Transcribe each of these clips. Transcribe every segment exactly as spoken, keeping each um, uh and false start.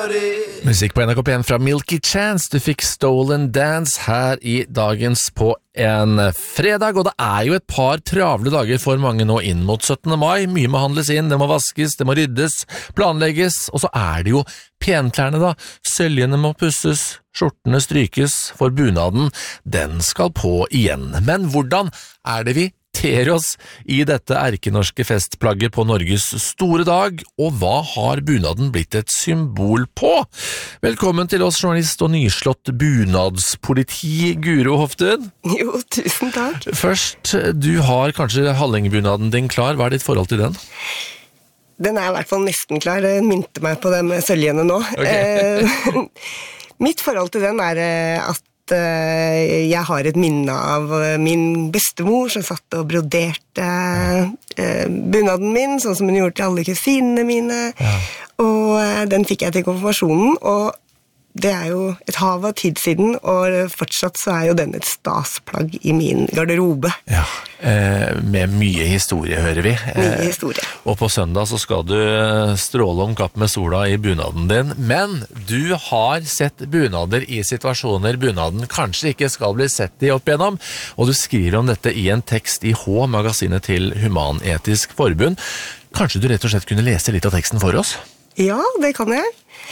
Musikk på N R K P en fra Milky Chance. Du fikk Stolen Dance her i dagens på en fredag, og det er jo et par travle dager for mange nå inn mot syttende mai. Mye må handles inn, det må vaskes, det må ryddes, planlegges, og så er det jo penklærne da. Søljene må pusses, skjortene strykes, for bunaden, den skal på igjen. Men hvordan er det vi ter oss i dette erkenorske festplagget på Norges store dag, og hva har bunaden blitt et symbol på? Velkommen til oss, journalist og nyslått bunadspoliti, Guro Hoftun. Jo, tusen takk. Først, du har kanskje hallingbunaden din klar. Hva er ditt forhold til den? Den er i hvert fall nesten klar. Den minte meg på det med søljene nå. Okay. Mitt forhold til den er at jeg har et minne av min bestemor som satt og broderte bunaden min, sånn som hun gjorde til alle kusinene mine. Ja. Og den fikk jeg til konfirmasjonen, og det er jo et hav av tid siden, og fortsatt så er jo den et stasplagg i min garderobe. Ja, eh, med mye historie, hører vi. Mye historie. Eh, og på søndag så skal du stråle om kapp med sola i bunaden din, men du har sett bunader i situasjoner bunaden kanskje ikke skal bli sett i opp igjennom, og du skriver om dette i en tekst i H, magasinet til Human-Etisk Forbund. Kanskje du rett og slett kunne lese litt av teksten for oss? Ja, det kan jeg.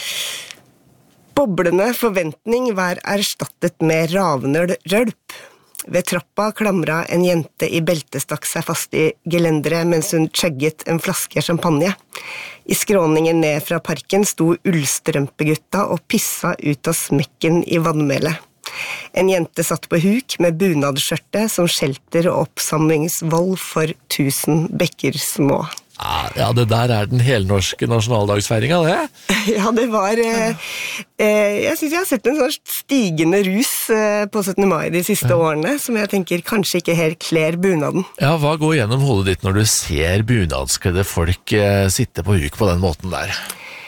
Boblende forventning var erstattet med ravende rølp. Ved trappa klamra en jente i beltet stakk seg fast i gelendere mens hun chugget en flaske champagne. I skråningen ned fra parken sto ullstrømpegutta og pissa ut av smekken i vannmelet. En jente satt på huk med bunadskjørte som shelter og oppsamlingsvold for tusen bekker små. Ja, det der er den helnorske nasjonaldagsfeiringen, det? Ja, det var... Eh, jeg synes jeg har sett en sånn stigende rus eh, på syttende mai de siste ja. årene, som jeg tenker kanskje ikke helt kler bunaden. Ja, hva går gjennom hodet ditt når du ser bunadskledde folk eh, sitte på huk på den måten der?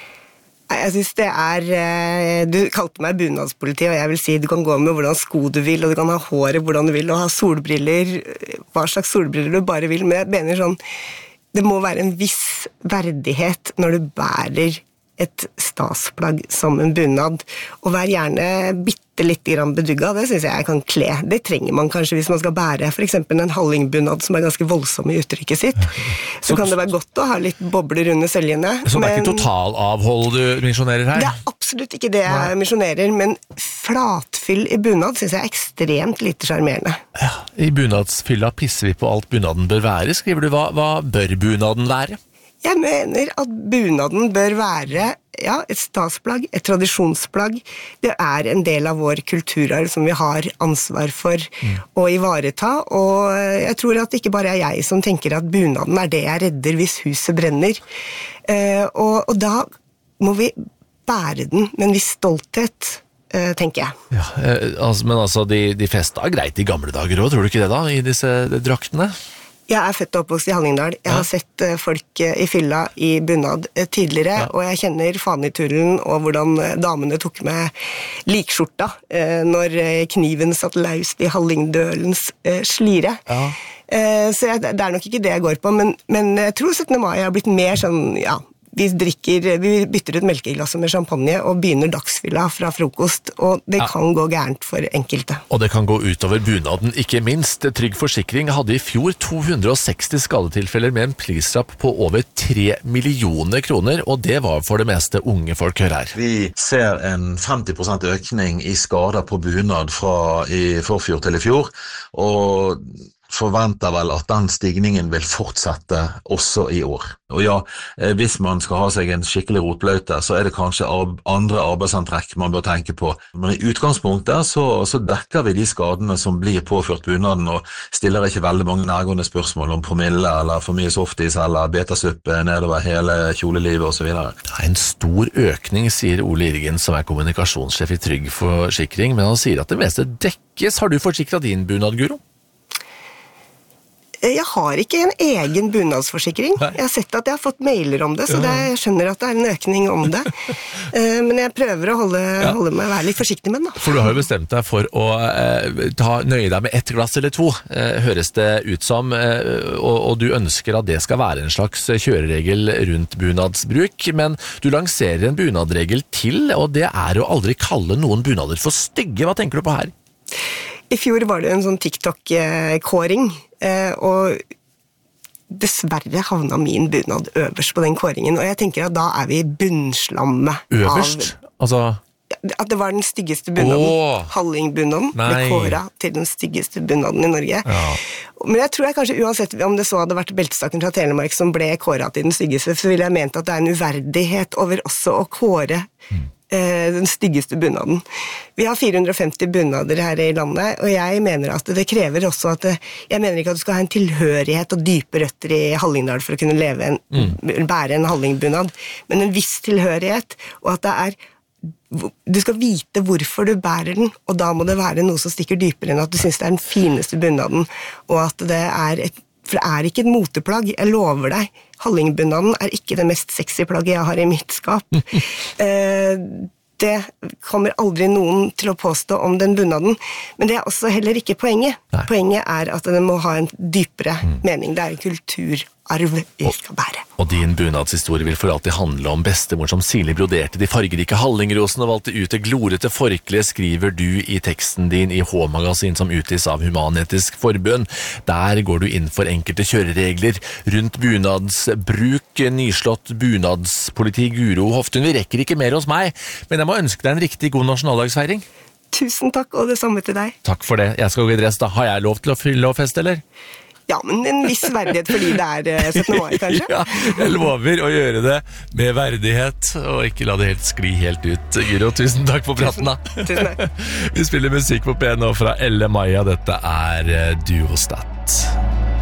Jeg synes det er... Eh, du kalte meg bunadspoliti, og jeg vil si du kan gå med hvordan sko du vil, og du kan ha håret hvordan du vil, og ha solbriller, hva slags solbriller du bare vil, men jeg mener sånn... Det må være en viss verdighet når du bærer et stasplagg som en bunad, og vær gjerne bitte litt grann bedugga, det synes jeg kan kle. Det trenger man kanskje hvis man skal bære for eksempel en hallingbunad som er ganske voldsom i uttrykket sitt. Så, så kan det være godt å ha litt bobler under søljene. Så det er ikke totalavhold du misjonerer her? Det er absolutt ikke det jeg misjonerer, men flatfyll i bunad synes jeg er ekstremt lite charmerende. Ja, i bunadsfylla pisser vi på alt bunaden bør være, skriver du. Hva, hva bør bunaden være? Jeg mener at bunaden bør være ja, et stasplagg, et tradisjonsplagg. Det er en del av vår kulturarv som vi har ansvar for mm. å ivareta, og jeg tror at det ikke bare er jeg som tenker at bunaden er det jeg redder hvis huset brenner. Uh, og, og da må vi bære den med en viss stolthet, uh, tenker jeg. Ja, eh, altså, men altså, de, de festa er greit i gamle dager også, tror du ikke det da, i disse draktene? Jeg er født og oppvokst i Hallingdal. Jeg har sett folk i fylla i bunad tidligere, ja. Og jeg kjenner fanituren og hvordan damene tok med likskjorta når kniven satt løst i Hallingdølens slire. Ja. Så jeg, det er nok ikke det jeg går på, men, men jeg tror syttende mai har blitt mer sånn, ja, vi drikker, vi bytter ut melkeglasset med champagne og begynner dagsfylla fra frokost, og det ja. kan gå gærent for enkelte. Og det kan gå utover bunaden, ikke minst. Trygg Forsikring hadde i fjor to hundre og seksti skadetilfeller med en prislapp på over tre millioner kroner, og det var for det meste unge folk, hør her. Vi ser en femti prosent økning i skader på bunad fra i forfjor til i fjor, og forventer vel at den stigningen vil fortsette også i år. Og ja, hvis man skal ha seg en skikkelig rotbløyte, så er det kanskje andre arbeidsantrekk man bør tenke på. Men i utgangspunktet så, så dekker vi de skadene som blir påført bunaden, og stiller ikke veldig mange nærgående spørsmål om promille, eller for mye softis, eller betasuppe nedover hele kjolelivet og så videre. Det er en stor økning, sier Ole Irgen, som er kommunikasjonssjef i Trygg Forsikring, men han sier at det meste dekkes. Har du forsikret din bunad, Guro? Jeg har ikke en egen bunadsforsikring. Jeg har sett at jeg har fått mailer om det, så det, jeg skjønner at det er en økning om det. Men jeg prøver å holde, ja. holde meg, være litt forsiktig med den. Da. For du har jo bestemt deg for å eh, ta, nøye deg med ett glass eller to, eh, høres det ut som, eh, og, og du ønsker at det skal være en slags kjøreregel rundt bunadsbruk, men du lanserer en bunadregel til, og det er å aldri kalle noen bunader for stygge. Hva tenker du på her? I fjor var det en sånn TikTok-kåring, og dessverre havna min bunad øverst på den kåringen, og jeg tenker at da er vi bunnslammet. Øverst? Av, altså... At det var den styggeste bunaden. Åh, Hallingbunaden ble kåret til den styggeste bunaden i Norge. Ja. Men jeg tror jeg kanskje, uansett om det så hadde vært beltestakken fra Telemark som ble kåret til den styggeste, så ville jeg ment at det er en uverdighet over også å kåre mm. den styggeste bunaden. Vi har fire hundre og femti bunader her i landet, og jeg mener at det krever også at det, jeg mener ikke at du skal ha en tilhørighet og dype røtter i Hallingdal for å kunne leve en, mm. bære en hallingbunad, men en viss tilhørighet, og at det er du skal vite hvorfor du bærer den, og da må det være noe som stikker dypere enn at du synes det er den fineste bunaden, og at det er et, for det er ikke et moteplagg, jeg lover deg, hallingbunaden er ikke det mest sexy plagget jeg har i mitt skap. eh, det kommer aldri noen til å påstå om den bunaden, men det er også heller ikke poenget. Nei. Poenget er at den må ha en dypere mm. mening, det er en kulturarv vi skal bære. Og din bunadshistorie vil for alltid handle om bestemor som sirlig broderte de fargerike hallingrosene og valgte ut det glorete forkle, skriver du i teksten din i H-magasin som utgis av Human-Etisk Forbund. Der går du inn for enkelte kjøreregler rundt bunadsbruk. Nyslått bunadspoliti Guro Hoftun, vi rekker ikke mer hos meg, men jeg må ønske deg en riktig god nasjonaldagsfeiring. Tusen takk, og det samme til deg. Takk for det. Jeg skal gå i dress da. Har jeg lov til å fylle og feste, eller? Ja, men en viss verdighet fordi det er syttende mai, kanskje? Ja, jeg lover å gjøre det med verdighet, og ikke la det helt skli helt ut. Guro, tusen takk for praten da. Tusen takk. Vi spiller musikk på P nå fra Elle Maja. Dette er Duostat.